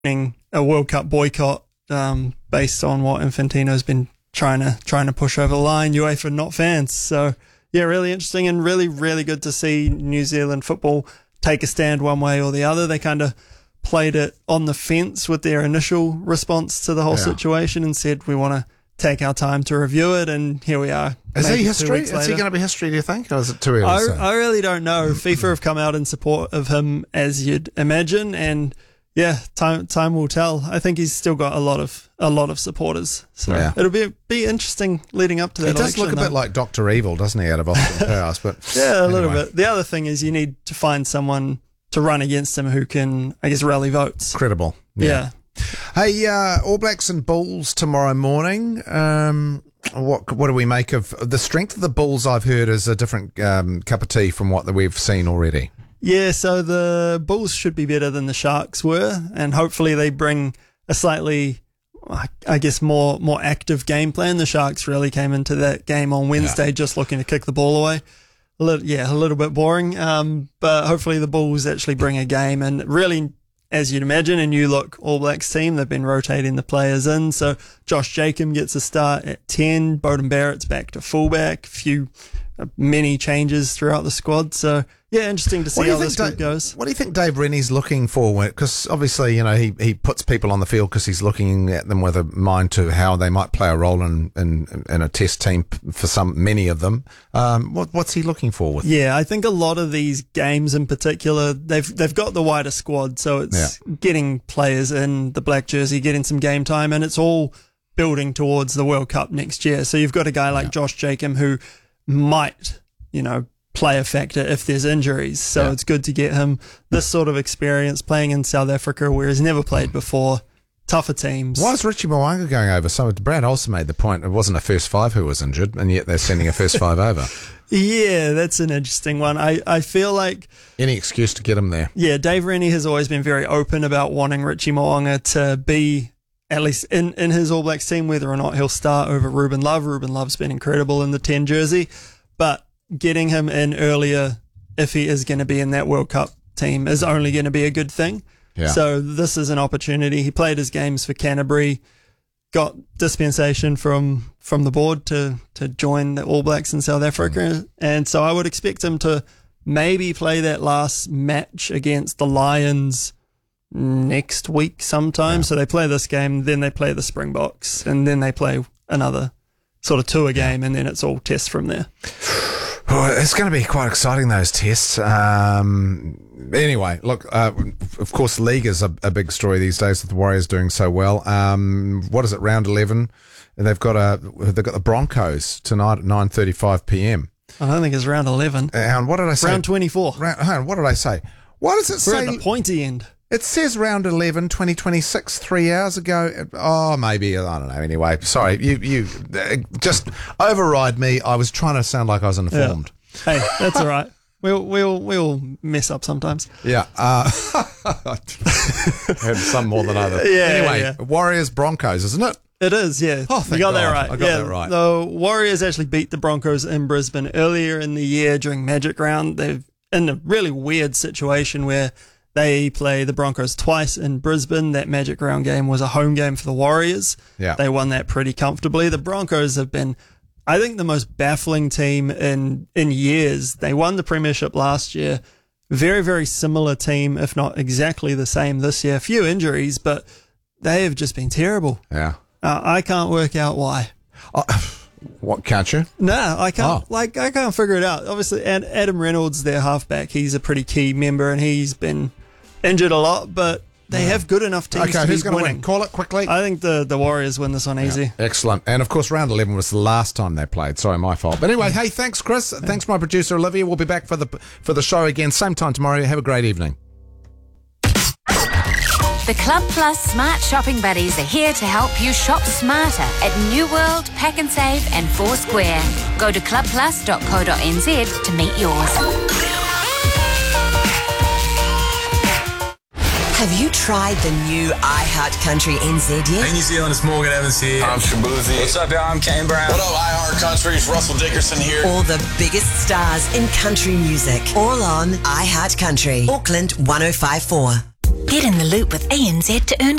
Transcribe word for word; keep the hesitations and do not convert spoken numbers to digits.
a World Cup boycott um, based on what Infantino's been trying to trying to push over the line. UEFA not fans. So yeah, really interesting and really, really good to see New Zealand football take a stand one way or the other. They kind of played it on the fence with their initial response to the whole yeah. situation and said, we want to take our time to review it, and here we are. Is he history? Is he going to be history, do you think? Or is it too early I, to say? I really don't know. FIFA have come out in support of him, as you'd imagine, and yeah, time time will tell. I think he's still got a lot of a lot of supporters, so yeah. it'll be be interesting leading up to that. He does election, look a though. bit like Doctor Evil, doesn't he, out of Austin Powers? But yeah, a anyway. little bit. The other thing is you need to find someone to run against him who can, I guess, rally votes. Credible. Yeah. yeah. Hey, uh, All Blacks and Bulls tomorrow morning. Um, what what do we make of the strength of the Bulls? I've heard is a different um, cup of tea from what we've seen already. Yeah, so the Bulls should be better than the Sharks were, and hopefully they bring a slightly, I guess, more more active game plan. The Sharks really came into that game on Wednesday yeah. just looking to kick the ball away. A little, yeah, a little bit boring, um, but hopefully the Bulls actually bring a game, and really, as you'd imagine, a new look All Blacks team. They've been rotating the players in, so Josh Jacob gets a start at ten, Beauden Barrett's back to fullback, a few uh, many changes throughout the squad, so yeah, interesting to see how this group goes. What do you think Dave Rennie's looking for? Because obviously, you know, he, he puts people on the field because he's looking at them with a mind to how they might play a role in in, in a test team for some many of them. Um, what what's he looking for with? Yeah, I think a lot of these games in particular, they've they've got the wider squad, so it's yeah. getting players in the black jersey, getting some game time, and it's all building towards the World Cup next year. So you've got a guy like yeah. Josh Jacob who might, you know, play a factor if there's injuries, so yeah. it's good to get him this sort of experience playing in South Africa where he's never played before, tougher teams. Why is Richie Mo'unga going over? So Brad also made the point it wasn't a first five who was injured, and yet they're sending a first five over. Yeah, that's an interesting one. I, I feel like any excuse to get him there. Yeah, Dave Rennie has always been very open about wanting Richie Mo'unga to be at least in, in his All Blacks team, whether or not he'll start over Ruben Love. Ruben Love's been incredible in the ten jersey, but getting him in earlier, if he is going to be in that World Cup team, is only going to be a good thing. Yeah. So this is an opportunity. He played his games for Canterbury, got dispensation from from the board to, to join the All Blacks in South Africa. Mm. And so I would expect him to maybe play that last match against the Lions next week sometime. Yeah. So they play this game, then they play the Springboks, and then they play another sort of tour game, and then it's all tests from there. Oh, it's going to be quite exciting, those tests. Um, anyway, look, uh, of course, the league is a, a big story these days with the Warriors doing so well. Um, what is it, round eleven? And they've got a they've got the Broncos tonight at nine thirty-five p.m. I don't think it's round eleven. And what did I say? Round twenty-four. Round, hang on, what did I say? What does it We're say? We're at the pointy end. It says round eleven, twenty twenty-six, three hours ago. Oh, maybe. I don't know. Anyway, sorry. You you uh, just override me. I was trying to sound like I was informed. Yeah. Hey, that's all right. We'll, we'll, we'll mess up sometimes. Yeah. Uh, heard some more than others. Yeah, anyway, yeah. Warriors Broncos, isn't it? It is, yeah. Oh, thank you got God. that right. I got yeah, that right. The Warriors actually beat the Broncos in Brisbane earlier in the year during Magic Round. They're in a really weird situation where they play the Broncos twice in Brisbane. That Magic Round game was a home game for the Warriors. Yeah. They won that pretty comfortably. The Broncos have been, I think, the most baffling team in, in years. They won the premiership last year. Very, very similar team, if not exactly the same this year. A few injuries, but they have just been terrible. Yeah. Uh, I can't work out why. Oh, what, can't you? No, I can't. Oh. Like, I can't figure it out. Obviously, and Adam Reynolds, their halfback, he's a pretty key member, and he's been injured a lot, but they have good enough teams okay, to who's be going to winning. win? Call it quickly. I think the, the Warriors win this one easy. Yeah, excellent. And, of course, round eleven was the last time they played. Sorry, my fault. But anyway, hey, thanks, Chris. Yeah. Thanks, my producer, Olivia. We'll be back for the for the show again, same time tomorrow. Have a great evening. The Club Plus Smart Shopping Buddies are here to help you shop smarter at New World, Pack and Save and Foursquare. Go to club plus dot co dot n z to meet yours. Have you tried the new iHeart Country N Z yet? Hey New Zealand, it's Morgan Evans here. I'm Shabuzi. What's up, y'all? I'm Kane Brown. What up, iHeart Country? It's Russell Dickerson here. All the biggest stars in country music, all on iHeart Country. Auckland one oh five point four. Get in the loop with A N Z to earn